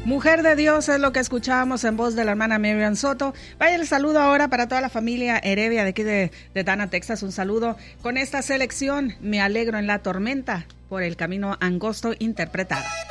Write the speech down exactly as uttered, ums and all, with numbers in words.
Mujer de Dios es lo que escuchábamos en voz de la hermana Miriam Soto. Vaya el saludo ahora para toda la familia Heredia de aquí de, de Dana, Texas. Un saludo con esta selección. Me alegro en la tormenta, por el camino angosto interpretada.